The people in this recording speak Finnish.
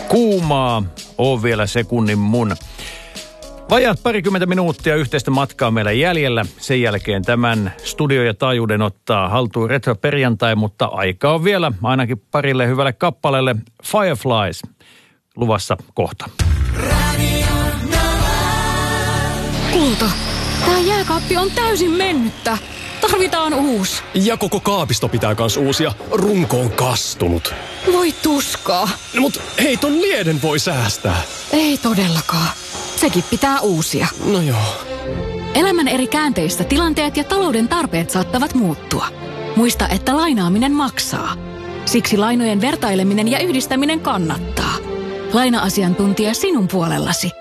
kuumaa. On vielä sekunnin mun. Vajaat parikymmentä minuuttia yhteistä matkaa meillä jäljellä. Sen jälkeen tämän studio ja taajuuden ottaa haltuun retro-perjantai, mutta aika on vielä ainakin parille hyvälle kappaleelle. Fireflies luvassa kohta. Kulta, tää jääkaappi on täysin mennyttä. Tarvitaan uusi. Ja koko kaapisto pitää kans uusia. Runko on kastunut. Voi tuskaa. No, mut hei, ton lieden voi säästää. Ei todellakaan. Sekin pitää uusia. No joo. Elämän eri käänteissä tilanteet ja talouden tarpeet saattavat muuttua. Muista, että lainaaminen maksaa. Siksi lainojen vertaileminen ja yhdistäminen kannattaa. Laina-asiantuntija sinun puolellasi.